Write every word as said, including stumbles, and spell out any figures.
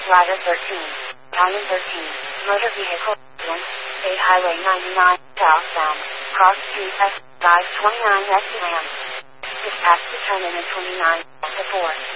Rider thirteen. Item thirteen. Motor vehicle. one. State Highway ninety-nine, southbound. Cross Street S. five twenty-nine S U M. Dispatch determined in twenty-nine. Support.